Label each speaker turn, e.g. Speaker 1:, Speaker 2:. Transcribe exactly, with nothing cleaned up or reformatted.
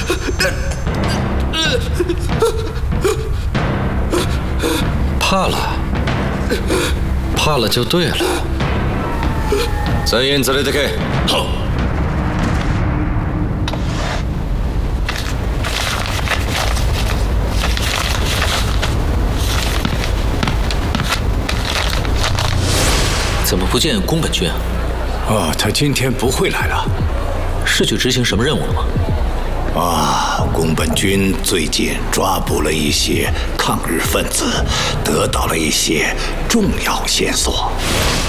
Speaker 1: 怕了，怕了就对了。全員連れてけ。好。
Speaker 2: 怎么不见宫本君啊？
Speaker 3: 啊，他今天不会来了。
Speaker 2: 是去执行什么任务了吗？
Speaker 3: 啊，宫本君最近抓捕了一些抗日分子，得到了一些重要线索。